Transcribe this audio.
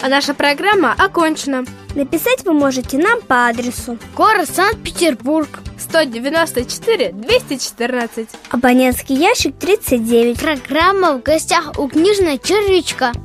А наша программа окончена. Написать вы можете нам по адресу: город Санкт-Петербург, 194-214. Абонентский ящик 39. Программа «В гостях у книжной червячка».